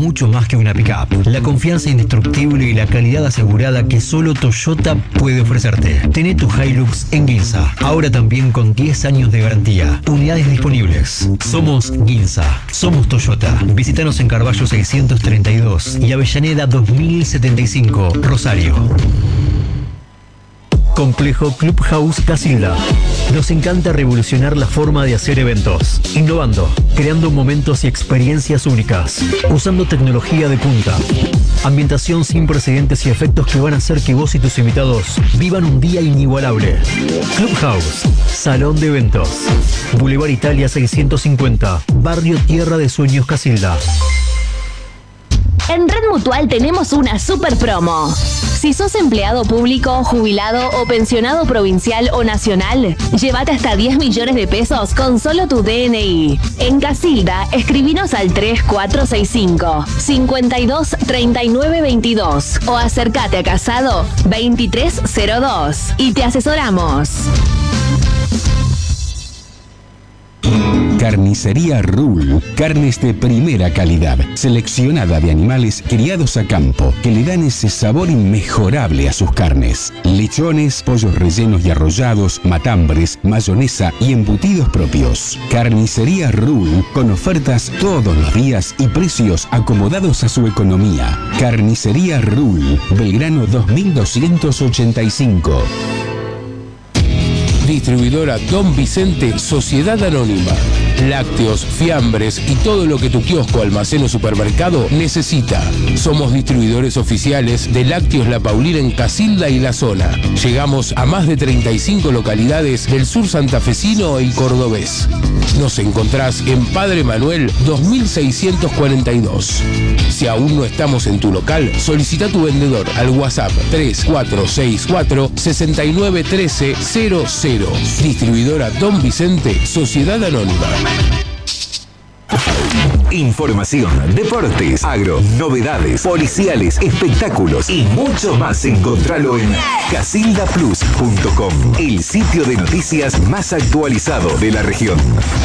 mucho más que una pickup. La confianza indestructible y la calidad asegurada que solo Toyota puede ofrecerte. Tené tu Hilux en Ginza, ahora también con 10 años de garantía. Unidades disponibles. Somos Ginza, somos Toyota. Visítanos en Carballo 632 y Avellaneda 2075, Rosario. Complejo Clubhouse Casilda. Nos encanta revolucionar la forma de hacer eventos, innovando, creando momentos y experiencias únicas, usando tecnología de punta, ambientación sin precedentes y efectos que van a hacer que vos y tus invitados vivan un día inigualable. Clubhouse, salón de eventos, Boulevard Italia 650, Barrio Tierra de Sueños Casilda. En Red Mutual tenemos una super promo. Si sos empleado público, jubilado o pensionado provincial o nacional, llévate hasta 10 millones de pesos con solo tu DNI. En Casilda, escribinos al 3465 52 39 22 o acércate a Casado 2302 y te asesoramos. Carnicería Rule, carnes de primera calidad, seleccionada de animales criados a campo, que le dan ese sabor inmejorable a sus carnes. Lechones, pollos rellenos y arrollados, matambres, mayonesa y embutidos propios. Carnicería Rule, con ofertas todos los días y precios acomodados a su economía. Carnicería Rule, Belgrano 2285. Distribuidora Don Vicente, Sociedad Anónima. Lácteos, fiambres y todo lo que tu kiosco, almacén o supermercado necesita. Somos distribuidores oficiales de Lácteos La Paulina en Casilda y la zona. Llegamos a más de 35 localidades del sur santafesino y cordobés. Nos encontrás en Padre Manuel 2642. Si aún no estamos en tu local, solicita tu vendedor al WhatsApp 3464 691300. Distribuidora Don Vicente, Sociedad Anónima. Información, deportes, agro, novedades, policiales, espectáculos y mucho más. Encontralo en casildaplus.com, el sitio de noticias más actualizado de la región.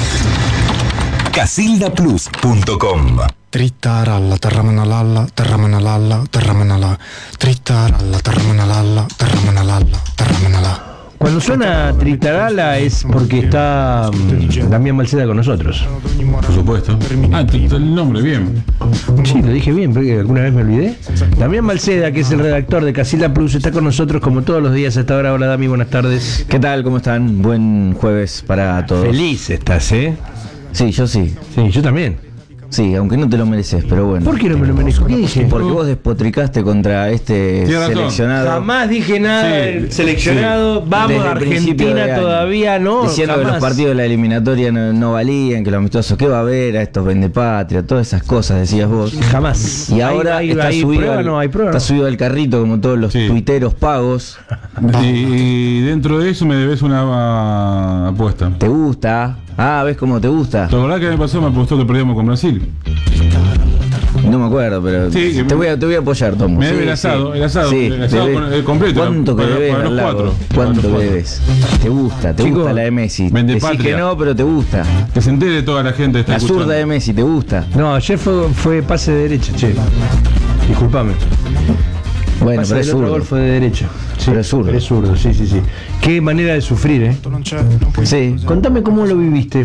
casildaplus.com. Trittaralla, terramanalalla, terramanalalla, terramanalà. Trittaralla, terramanalalla, terramanalalla, terramanalà. Cuando suena Tritarala es porque está Damián Balceda con nosotros. Por supuesto. El nombre, bien. Sí, lo dije bien, porque alguna vez me olvidé. Damián Balceda, que es el redactor de Casilda Plus, está con nosotros como todos los días a esta hora. Hola, Dami, buenas tardes. ¿Qué tal? ¿Cómo están? Buen jueves para todos. Feliz estás, ¿eh? Sí, yo sí. Sí, yo también. Sí, aunque no te lo mereces, pero bueno. ¿Por qué no me lo merezco? ¿Qué dije? Porque vos despotricaste contra este seleccionado. Jamás dije nada del seleccionado. Sí. Vamos a Argentina todavía, no. Diciendo jamás. Que los partidos de la eliminatoria no valían, que los amistosos, ¿qué va a haber? A estos vendepatria, todas esas cosas decías vos. Jamás. Y ahora está subido al carrito como todos los tuiteros pagos. Y dentro de eso me debes una apuesta. ¿Te gusta? Ah, ¿ves cómo te gusta? La verdad que me pasó, me apostó que perdíamos con Brasil. No me acuerdo, pero sí, te voy a apoyar, Tomo. Me debe el asado completo. ¿Cuánto que debes? Para los cuatro. ¿Cuánto que debes? ¿Te gusta? ¿Te gusta la de Messi? Decís que no, pero te gusta. Que se entere toda la gente. La zurda de Messi, ¿te gusta? No, ayer fue pase de derecha, che. Disculpame. Bueno, pero es zurdo. Fue de derecha. Sí, pero es zurdo. Es zurdo, sí. Qué manera de sufrir, ¿eh? Sí. Contame cómo lo viviste.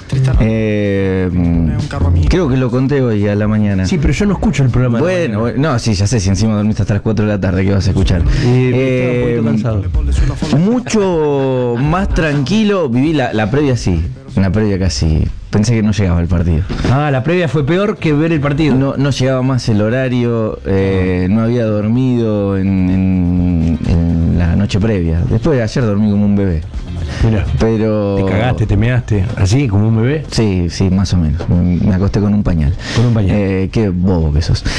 Creo que lo conté hoy a la mañana. Sí, pero yo no escucho el programa. Bueno, no, sí, ya sé, si encima dormiste hasta las 4 de la tarde, ¿qué vas a escuchar? Estaba un poquito cansado. Mucho más tranquilo, viví la previa sí. Una previa casi. Pensé que no llegaba el partido. Ah, la previa fue peor que ver el partido. No llegaba más el horario, no había dormido en la noche previa. Después de ayer dormí como un bebé. Mira, pero te cagaste, te measte, así como un bebé. Sí, más o menos. Me acosté con un pañal. Con un pañal. Qué bobo que sos.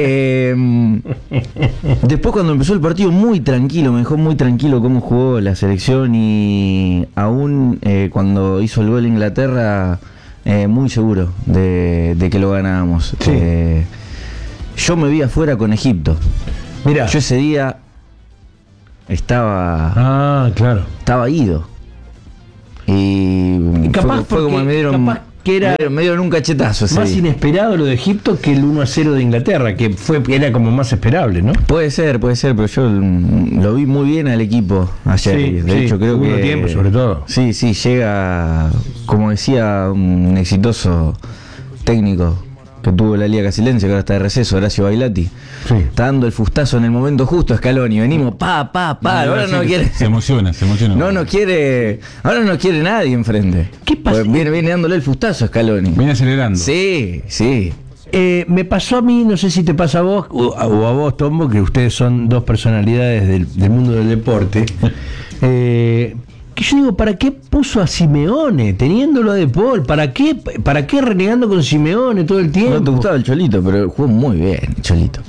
Después cuando empezó el partido muy tranquilo, me dejó muy tranquilo cómo jugó la selección y aún cuando hizo el gol Inglaterra, muy seguro de que lo ganábamos. Sí. Yo me vi afuera con Egipto. Mira, yo ese día estaba claro. Estaba ido. Y capaz fue como me dieron que era me dieron un cachetazo ese más día. inesperado lo de Egipto que el 1-0 de Inglaterra, que era como más esperable, ¿no? Puede ser, pero yo lo vi muy bien al equipo ayer. Sí, de sí, hecho, creo segundo que. tiempo, sobre todo. Sí, llega, como decía un exitoso técnico que tuvo la Liga Casilense, que ahora está de receso, Horacio Bailati. Sí. Está dando el fustazo en el momento justo a Scaloni. Venimos, ahora no quiere. Se emociona. Ahora no quiere nadie enfrente. ¿Qué pasa? Pues viene dándole el fustazo a Scaloni. Viene acelerando. Sí. Me pasó a mí, no sé si te pasa a vos o a vos, Tombo, que ustedes son dos personalidades del mundo del deporte. Que yo digo, ¿para qué puso a Simeone teniéndolo de Paul? ¿Para qué renegando con Simeone todo el tiempo? No te gustaba el Cholito, pero jugó muy bien el Cholito.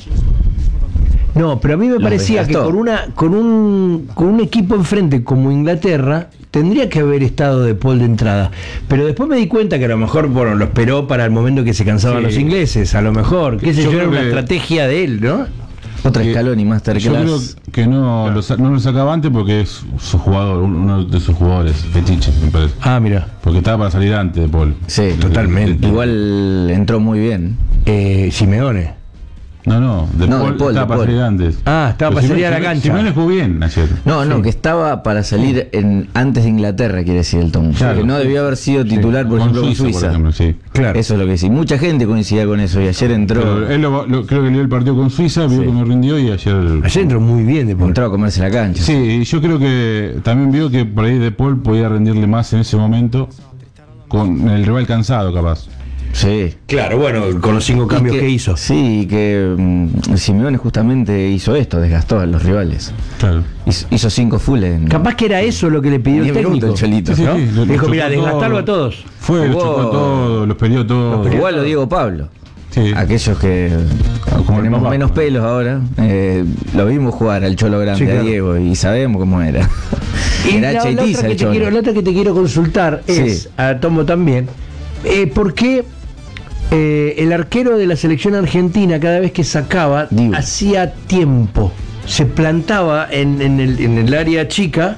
No, pero a mí me parecía que con un equipo enfrente como Inglaterra tendría que haber estado de Paul de entrada. Pero después me di cuenta que a lo mejor, lo esperó para el momento que se cansaban los ingleses, a lo mejor, qué sé yo, era una estrategia de él, ¿no? Otra Scaloni, Masterclass. Yo creo que no lo sacaba antes porque es su jugador, uno de sus jugadores, fetiche, me parece. Ah, mira. Porque estaba para salir antes de Paul. Sí, totalmente. Igual entró muy bien. Simeone. No, de Paul estaba para salir antes. Ah, estaba para salir a la cancha. Simeone jugó bien ayer. No, que estaba para salir antes de Inglaterra, quiere decir el Tom. Claro. Que no debió haber sido titular, por ejemplo, con Suiza. Por ejemplo, sí. Claro. Eso es lo que sí. Mucha gente coincidía con eso y ayer entró. Pero él creo que le dio el partido con Suiza, vio que no rindió y ayer entró muy bien de Paul. Entró a comerse la cancha. Sí, y yo creo que también vio que por ahí de Paul podía rendirle más en ese momento con el rival cansado, capaz. Sí. Claro, bueno, con los 5 cambios que hizo. Sí, que Simeone justamente hizo esto, desgastó a los rivales. Claro. Hizo 5 fulls. Capaz que era eso lo que le pidió el técnico. El Cholito, Sí, ¿no? sí, Dijo, mira, desgastarlo a todos. Los chocó todo, los peleó todo. Igual lo Diego Pablo. Sí. Aquellos que como tenemos menos pelos ahora, lo vimos jugar al Cholo Grande, Sí, claro. a Diego, y sabemos cómo era. Y Era la cheitiza el Cholo. otra que te quiero consultar es, a Tombo también, ¿por qué el arquero de la selección argentina cada vez que sacaba, Digo. hacía tiempo, se plantaba en el área chica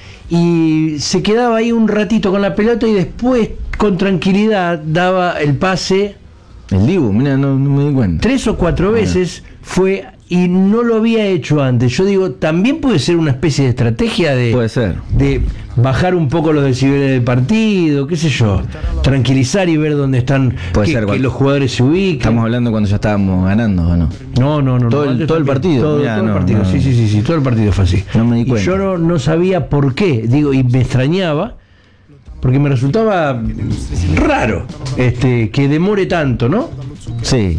y se quedaba ahí un ratito con la pelota y después con tranquilidad daba el pase? El Dibu, mira, no me di cuenta. 3 o 4 veces fue y no lo había hecho antes. Yo digo, también puede ser una especie de estrategia Puede ser. de bajar un poco los decibeles del partido, qué sé yo, tranquilizar y ver dónde están, Puede ser, que los jugadores se ubiquen. Estamos hablando cuando ya estábamos ganando, ¿o no? No. Todo el partido. Todo Mirá, el no, partido. no. Sí, todo el partido fue así. No me di Y cuenta. yo no sabía por qué, digo, y me extrañaba, porque me resultaba raro que demore tanto, ¿no? Sí.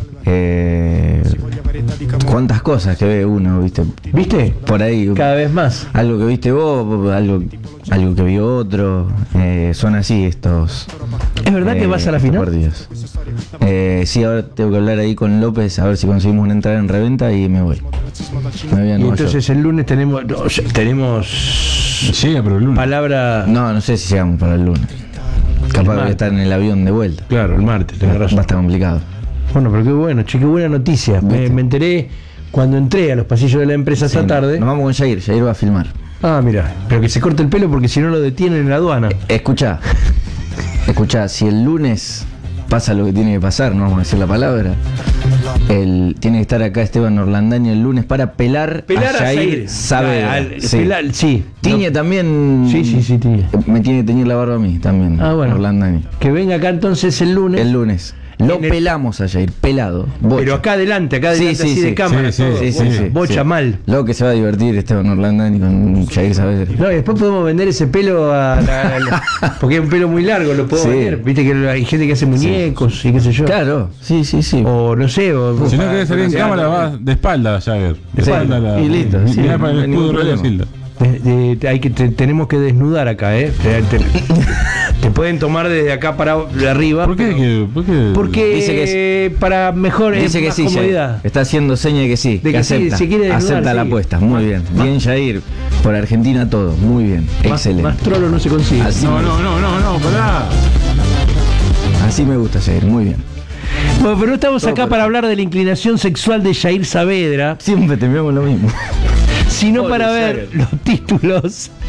Cuántas cosas que ve uno, ¿viste? ¿Viste? Por ahí. Cada vez más. Algo que viste vos, algo que vio otro. Son así estos. ¿Es verdad que vas a la final? Partidos. Sí, ahora tengo que hablar ahí con López a ver si conseguimos una entrada en reventa y me voy. Me voy a Y Nueva entonces el lunes tenemos Llega, pero el lunes. palabra. York. No sé si llegamos para el lunes. Capaz de martes. estar en el avión de vuelta. Claro, el martes, tenés Va a razón. estar complicado. Bueno, pero qué bueno, che, qué buena noticia. Me enteré cuando entré a los pasillos de la empresa esta tarde. Nos vamos con Jair. Jair va a filmar. Ah, mira, pero que se corte el pelo porque si no lo detienen en la aduana. Escuchá, si el lunes pasa lo que tiene que pasar, no vamos a decir la palabra, tiene que estar acá Esteban Orlandani el lunes para pelar a Jair Saavedra. Sí. Tiñe también. Sí, Tiñe. Me tiene que teñir la barba a mí también. Ah, bueno. Orlandani. Que venga acá entonces el lunes. El lunes. Lo pelamos a Jair, pelado. Bocha. Pero acá adelante así de cámara. Sí, todo. sí. Bocha mal. Lo que se va a divertir Esteban Orlandani con Jair Saavedra. No, y después podemos vender ese pelo porque es un pelo muy largo, lo podemos vender. Viste que hay gente que hace muñecos y qué sé yo. Claro, sí. O no sé. Si no querés salir en cámara, vas de espalda, Jagger. De espalda. Y listo. Mirá para el escudo de Real Silda. Tenemos que desnudar acá, te pueden tomar desde acá para arriba. ¿Por qué? Porque Dice que para mejor dice que más sí, comodidad. Jair. Está haciendo seña de que sí, De que sí, acepta. se quiere desnudar, acepta la sí. apuesta, muy bien. Bien, Jair. Por Argentina todo, muy bien. Excelente. Más trolo no se consigue. Así No, pará. Así me gusta, Jair, muy bien. Bueno, pero no estamos acá para hablar de la inclinación sexual de Jair Saavedra, Siempre terminamos lo mismo. sino Pobre para ver Jair. los títulos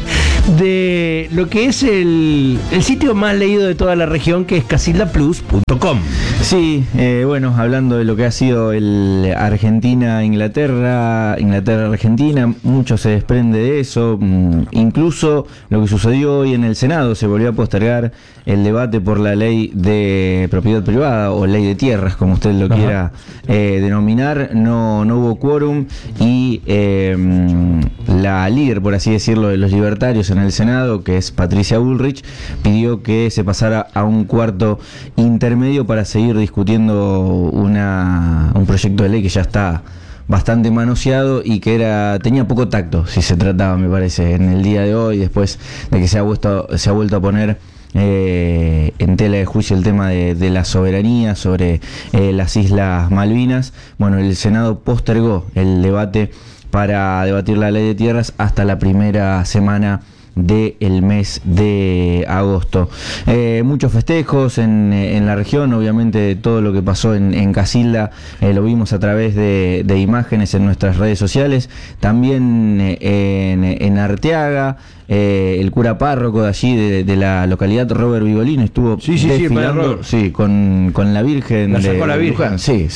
de lo que es el sitio más leído de toda la región, que es casildaplus.com. Sí, bueno, hablando de lo que ha sido el Argentina-Inglaterra, Inglaterra-Argentina, mucho se desprende de eso. Incluso lo que sucedió hoy en el Senado, se volvió a postergar el debate por la ley de propiedad privada o ley de tierras, como usted lo quiera denominar. No hubo quórum y la líder, por así decirlo, de los libertarios en el Senado, que es Patricia Bullrich, pidió que se pasara a un cuarto intermedio para seguir discutiendo un proyecto de ley que ya está bastante manoseado y que tenía poco tacto, si se trataba, me parece, en el día de hoy, después de que se ha vuelto a poner en tela de juicio el tema de la soberanía sobre las Islas Malvinas. Bueno, el Senado postergó el debate para debatir la ley de tierras hasta la primera semana del mes de agosto. Muchos festejos en la región, obviamente todo lo que pasó en Casilda lo vimos a través de imágenes en nuestras redes sociales, también en Arteaga. El cura párroco de allí, de la localidad, Robert Vigolino, estuvo desfilando con la Virgen. La sacó la Virgen. Luján. Sí.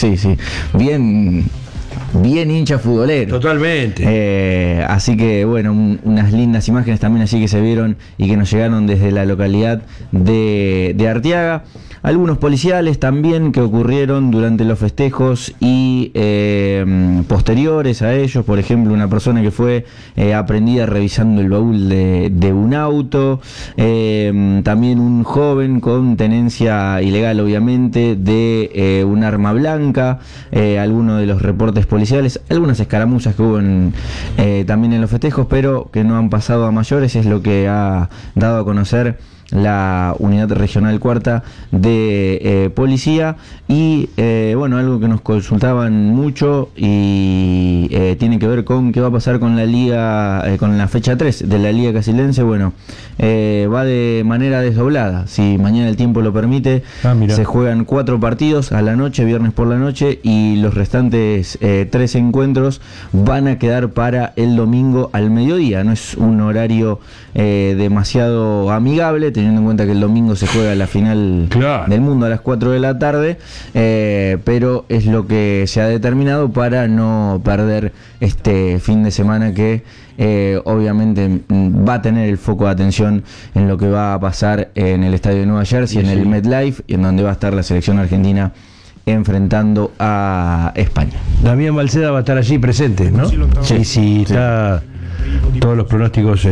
Bien hincha futbolero. Totalmente. Así que bueno, unas lindas imágenes también allí que se vieron y que nos llegaron desde la localidad de Arteaga. Algunos policiales también que ocurrieron durante los festejos y posteriores a ellos. Por ejemplo, una persona que fue aprendida revisando el baúl de un auto. También un joven con tenencia ilegal, obviamente, de un arma blanca. Algunos de los reportes policiales, algunas escaramuzas que hubo también en los festejos, pero que no han pasado a mayores, es lo que ha dado a conocer la Unidad Regional Cuarta de Policía. Y bueno, algo que nos consultaban mucho y tiene que ver con qué va a pasar con la liga, con la fecha 3 de la Liga Casildense. Bueno, va de manera desdoblada, si mañana el tiempo lo permite. Se juegan 4 partidos a la noche, viernes por la noche, y los restantes 3 encuentros van a quedar para el domingo al mediodía. No es un horario demasiado amigable, teniendo en cuenta que el domingo se juega la final del mundo a las 4 de la tarde, pero es lo que se ha determinado para no perder este fin de semana que obviamente va a tener el foco de atención en lo que va a pasar en el estadio de Nueva Jersey, en el MetLife, y en donde va a estar la selección argentina enfrentando a España. Damián Balceda va a estar allí presente, ¿no? Sí, está. Todos los pronósticos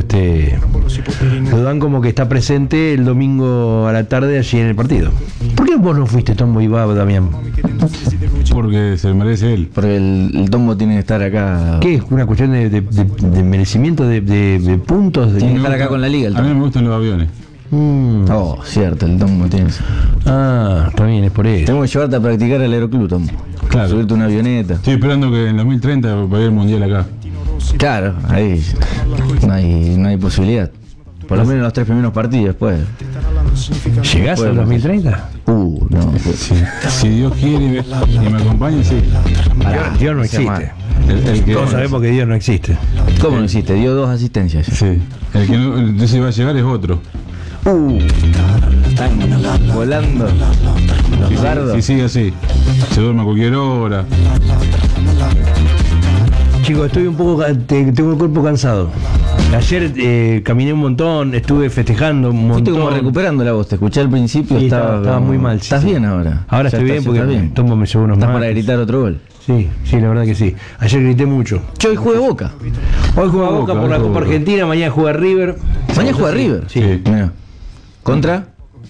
lo dan como que está presente el domingo a la tarde allí en el partido. ¿Por qué vos no fuiste, Tombo, y va, Damián? Porque se merece él. Porque el Tombo tiene que estar acá. ¿Qué? ¿Una cuestión de merecimiento, de puntos? Tiene que estar acá con la liga. A mí me gustan los aviones. Oh, cierto, el Tombo tiene eso. Está bien, es por eso. Tengo que llevarte a practicar el aeroclub, Tombo. Claro. Subirte una avioneta. Estoy esperando que en 2030 vaya el mundial acá. Claro, ahí no hay posibilidad. Por lo menos los 3 primeros partidos después. ¿Llegás al 2030? No. Si Dios quiere y me acompaña, sí. Dios no existe. Todos sabemos que Dios no existe. ¿Cómo no existe? Dio 2 asistencias. Sí. El que no se va a llegar es otro. Están volando los dardos. Si sigue así, se duerme a cualquier hora. Chicos, estoy un poco, tengo el cuerpo cansado. Ayer caminé un montón, estuve festejando un montón. Fuiste como recuperando la voz, te escuché al principio. Sí, estaba muy mal. ¿Estás bien ahora? Ahora estoy bien porque Tombo me llevó unos más. ¿Estás para gritar otro gol? Sí, la verdad que sí. Ayer grité mucho. Hoy juega Boca. Hoy juega Boca por la Copa Argentina, mañana juega River. ¿Mañana juega River? Sí. Mira. ¿Contra?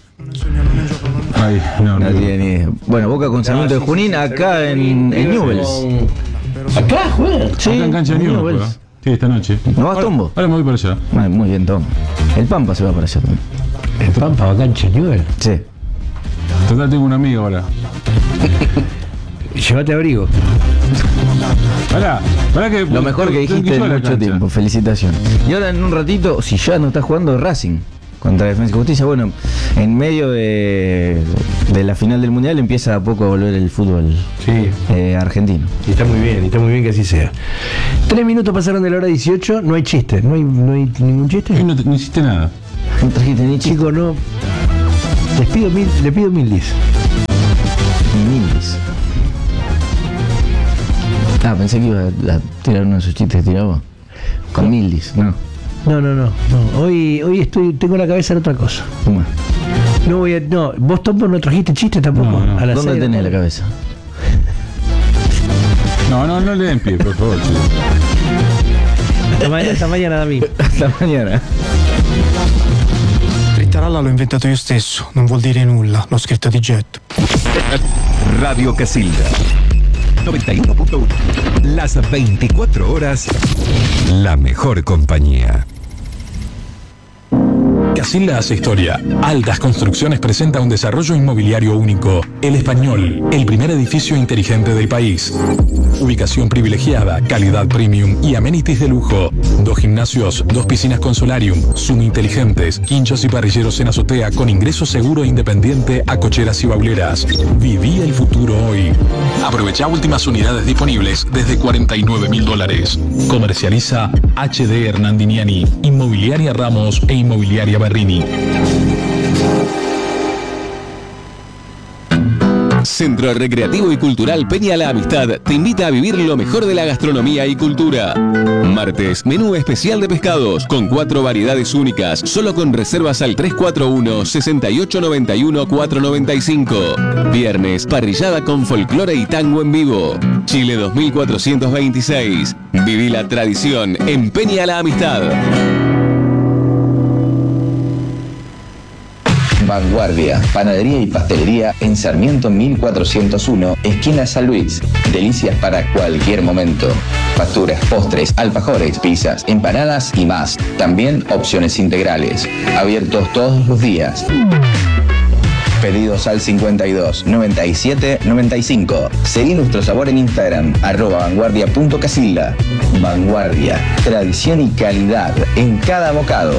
No tiene ni idea. Bueno, Boca con Sarmiento de Junín acá en Newell's. ¿Acá juega? Sí, acá en cancha de Newell's. Sí, esta noche. ¿No vas, Tombo? Ahora me voy para allá. Muy bien, Tombo. El Pampa se va para allá también. ¿El Pampa va a cancha de Newell's? Sí. Total, tengo una amiga ahora. Llévate abrigo. Pará que... Lo mejor que dijiste en mucho tiempo. Felicitaciones. Y ahora en un ratito, si ya no está jugando Racing contra Defensa y Justicia, bueno, en medio de de la final del Mundial empieza a poco a volver el fútbol argentino. Y está muy bien que así sea. 3 minutos pasaron de la hora 18, no hay chiste, no hay ningún chiste. No hiciste nada. No trajiste ni chico. Chico, no. Le pido 1010. Pensé que iba a tirar uno de esos chistes que tiraba. Con 1010, no. No. Hoy tengo la cabeza en otra cosa. Toma. No, vos tampoco no trajiste chistes tampoco. No. A las ¿Dónde 6 tenés la cabeza? No le den pie, por favor, chicos. Hasta mañana, David. Hasta mañana. Trittaralla l'ho inventato io stesso, non vuol dire nulla, l'ho scritto di getto. Radio Casilda 91.1. Las 24 horas, la mejor compañía. Casilda hace historia. Altas Construcciones presenta un desarrollo inmobiliario único. El Español, el primer edificio inteligente del país. Ubicación privilegiada, calidad premium y amenities de lujo. 2 gimnasios, 2 piscinas con solarium, Zoom inteligentes, quinchos y parrilleros en azotea con ingreso seguro e independiente a cocheras y bauleras. Viví el futuro hoy. Aprovecha últimas unidades disponibles desde $49.000. Comercializa HD Hernandiniani, Inmobiliaria Ramos e Inmobiliaria Berrini. Centro Recreativo y Cultural Peña La Amistad te invita a vivir lo mejor de la gastronomía y cultura. Martes, menú especial de pescados con 4 variedades únicas, solo con reservas al 341-6891-495. Viernes, parrillada con folclore y tango en vivo. Chile 2426. Viví la tradición en Peña La Amistad. Vanguardia, panadería y pastelería en Sarmiento 1401, esquina San Luis. Delicias para cualquier momento. Facturas, postres, alfajores, pizzas, empanadas y más. También opciones integrales. Abiertos todos los días. Pedidos al 52 97 95. Seguí nuestro sabor en Instagram, @vanguardia.casilda. Vanguardia, tradición y calidad en cada bocado.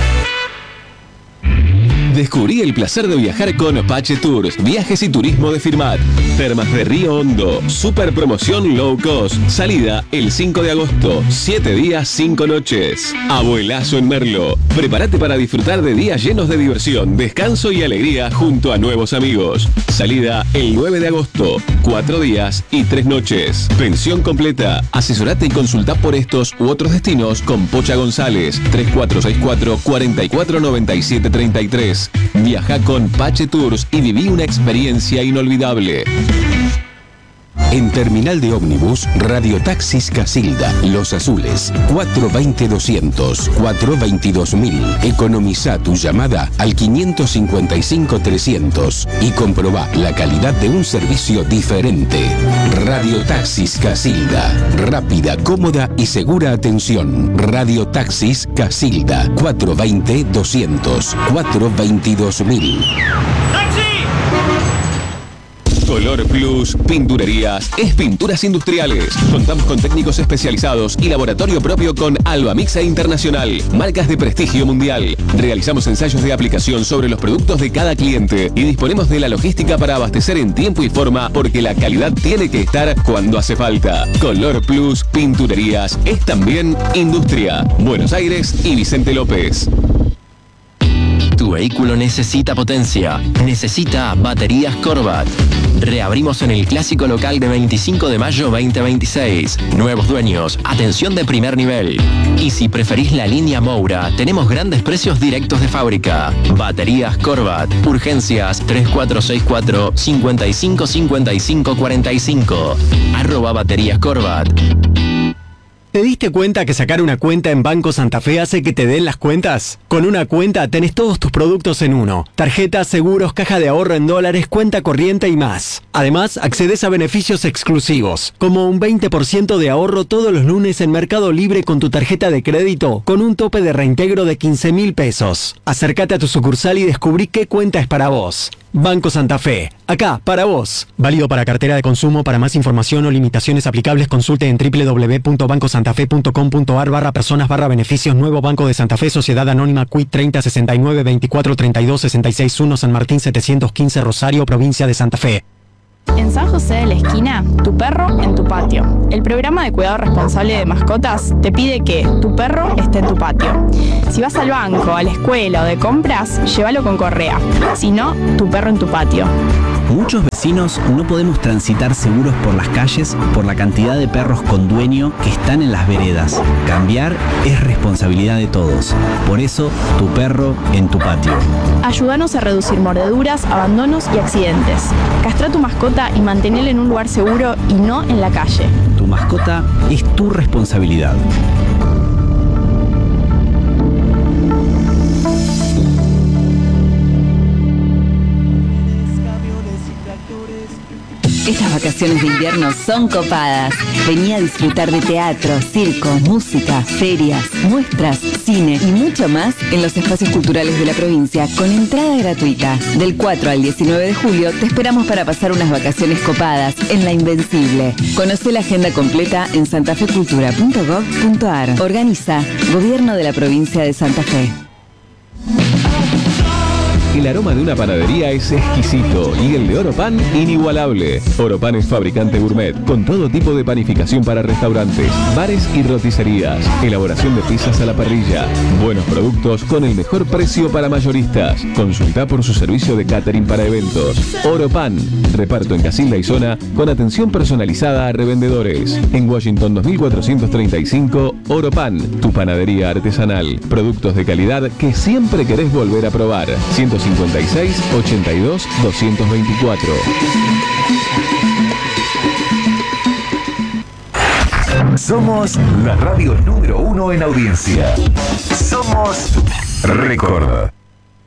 Descubrí el placer de viajar con Pache Tours, viajes y turismo de Firmat. Termas de Río Hondo, super promoción low cost. Salida el 5 de agosto, 7 días, 5 noches. Abuelazo en Merlo. Prepárate para disfrutar de días llenos de diversión, descanso y alegría junto a nuevos amigos. Salida el 9 de agosto, 4 días y 3 noches. Pensión completa. Asesorate y consulta por estos u otros destinos con Pocha González, 3464 449733. Viaja con Pache Tours y viví una experiencia inolvidable. En Terminal de Ómnibus, Radiotaxis Casilda, Los Azules, 420-200, 422.000. Economiza tu llamada al 555-300 y comprobá la calidad de un servicio diferente. Radiotaxis Casilda, rápida, cómoda y segura atención. Radiotaxis Casilda, 420-200, 422.000. Color Plus Pinturerías es pinturas industriales. Contamos con técnicos especializados y laboratorio propio con Albamixa Internacional, marcas de prestigio mundial. Realizamos ensayos de aplicación sobre los productos de cada cliente y disponemos de la logística para abastecer en tiempo y forma porque la calidad tiene que estar cuando hace falta. Color Plus Pinturerías es también industria. Buenos Aires y Vicente López. Tu vehículo necesita potencia, necesita baterías Corvat. Reabrimos en el clásico local de 25 de mayo 2026. Nuevos dueños, atención de primer nivel. Y si preferís la línea Moura, tenemos grandes precios directos de fábrica. Baterías Corvat, urgencias 3464 555545, @baterías Corvat. ¿Te diste cuenta que sacar una cuenta en Banco Santa Fe hace que te den las cuentas? Con una cuenta tenés todos tus productos en uno. Tarjetas, seguros, caja de ahorro en dólares, cuenta corriente y más. Además, accedes a beneficios exclusivos, como un 20% de ahorro todos los lunes en Mercado Libre con tu tarjeta de crédito, con un tope de reintegro de 15.000 pesos. Acércate a tu sucursal y descubrí qué cuenta es para vos. Banco Santa Fe, acá, para vos. Válido para cartera de consumo. Para más información o limitaciones aplicables, consulte en www.bancosantafe.com.ar/personas/beneficios. Nuevo Banco de Santa Fe, Sociedad Anónima Quit 30 69 24 32 66 1, San Martín 715, Rosario, provincia de Santa Fe. En San José de la Esquina, tu perro en tu patio. El programa de cuidado responsable de mascotas te pide que tu perro esté en tu patio. Si vas al banco, a la escuela o de compras, llévalo con correa. Si no, tu perro en tu patio. Muchos vecinos no podemos transitar seguros por las calles por la cantidad de perros con dueño que están en las veredas. Cambiar es responsabilidad de todos. Por eso, tu perro en tu patio. Ayúdanos a reducir mordeduras, abandonos y accidentes. Castra tu mascota y manténela en un lugar seguro y no en la calle. Tu mascota es tu responsabilidad. Estas vacaciones de invierno son copadas. Vení a disfrutar de teatro, circo, música, ferias, muestras, cine y mucho más en los espacios culturales de la provincia con entrada gratuita. Del 4 al 19 de julio te esperamos para pasar unas vacaciones copadas en La Invencible. Conoce la agenda completa en santafecultura.gov.ar. Organiza Gobierno de la Provincia de Santa Fe. El aroma de una panadería es exquisito y el de Oropan inigualable. Oropan es fabricante gourmet con todo tipo de panificación para restaurantes, bares y roticerías. Elaboración de pizzas a la parrilla. Buenos productos con el mejor precio para mayoristas. Consulta por su servicio de catering para eventos. Oropan. Reparto en Casilda y zona con atención personalizada a revendedores. En Washington 2435, Oropan. Tu panadería artesanal. Productos de calidad que siempre querés volver a probar. 156 82 224. Somos la radio número 1 en audiencia. Somos Record.